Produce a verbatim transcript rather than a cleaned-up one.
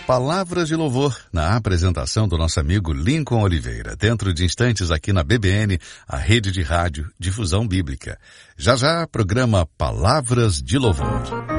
Palavras de Louvor, na apresentação do nosso amigo Lincoln Oliveira. Dentro de instantes aqui na B B N, a rede de rádio Difusão Bíblica. Já já, programa Palavras de Louvor.